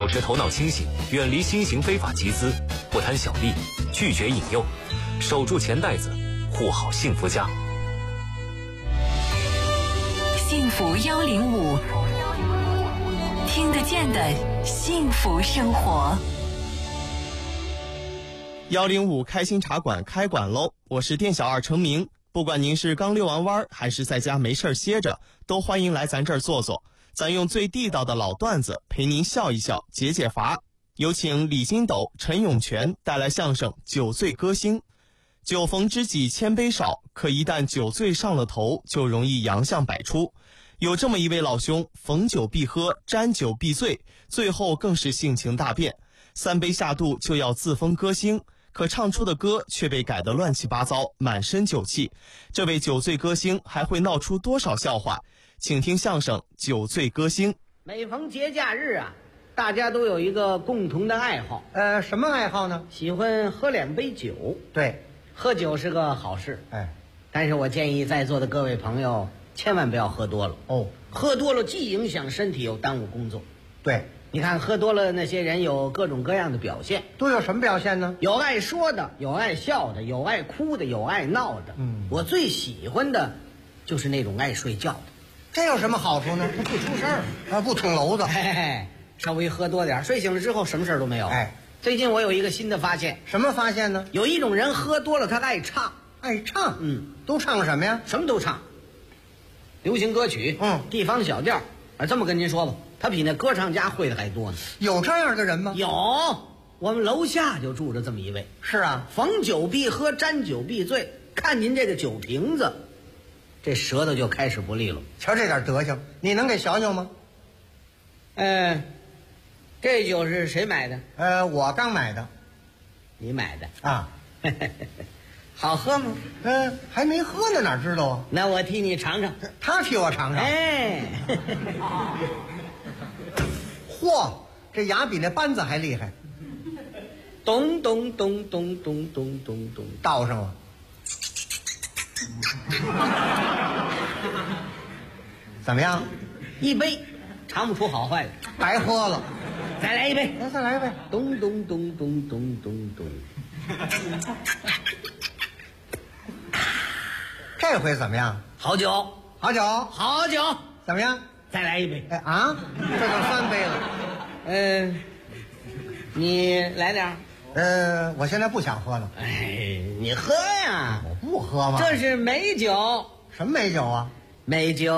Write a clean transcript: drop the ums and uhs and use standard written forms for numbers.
持头脑清醒，远离新型非法集资，不贪小利，拒绝引诱，守住钱袋子，护好幸福家。 幸福105，听得见的幸福生活。 105开心茶馆开馆喽！我是店小二程明。不管您是刚遛完弯还是在家没事歇着，都欢迎来咱这儿坐坐。咱用最地道的老段子陪您笑一笑，解解乏。有请李金斗、陈永泉带来相声《酒醉歌星》。酒逢知己千杯少，可一旦酒醉上了头，就容易洋相百出。有这么一位老兄，逢酒必喝，沾酒必醉，最后更是性情大变，3杯下肚就要自封歌星。可唱出的歌却被改得乱七八糟，满身酒气。这位酒醉歌星还会闹出多少笑话？请听相声《酒醉歌星》。 每逢节假日啊，大家都有一个共同的爱好。 什么爱好呢？ 喜欢喝2杯酒。 对， 喝酒是个好事。但是我建议在座的各位朋友千万不要喝多了。喝多了既影响身体，又耽误工作。 对， 你看喝多了那些人有各种各样的表现。 都有什么表现呢？ 有爱说的，有爱笑的，有爱哭的，有爱闹的。我最喜欢的就是那种爱睡觉的。 这有什么好处呢？ 不出事儿不捅娄子。 稍微喝多点，睡醒了之后什么事儿都没有。最近我有一个新的发现。 什么发现呢？ 有一种人喝多了他爱唱。 爱唱？都唱什么呀？ 什么都唱，流行歌曲，地方小调。这么跟您说吧，他比那歌唱家会的还多呢。 有这样的人吗？ 有，我们楼下就住着这么一位。 是啊， 逢酒必喝，沾酒必醉。看您这个酒瓶子，这舌头就开始不利了。 瞧这点德行，你能给小小吗？ 这酒是谁买的？ 我刚买的。 你买的啊？ 好喝吗？ 还没喝呢，哪知道啊？ 那我替你尝尝。 他替我尝尝。嚯，这牙比那扳子还厉害。 咚咚咚咚咚咚咚咚， 倒上了。怎么样？ 一杯，尝不出好坏来。 白喝了。 再来一杯。 再来一杯。 咚咚咚咚咚咚咚。 这回怎么样？ 好酒， 好酒， 好酒， 怎么样？ 再来一杯。 这就3杯了。 你来点。 我现在不想喝了。 你喝呀。 我不喝吗？ 这是美酒。 什么美酒啊？ 美酒